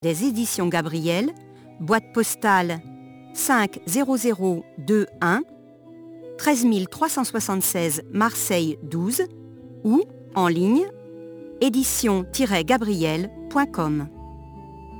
des éditions Gabriel, boîte postale 50021, 13 376 Marseille 12 ou en ligne édition-gabriel.com.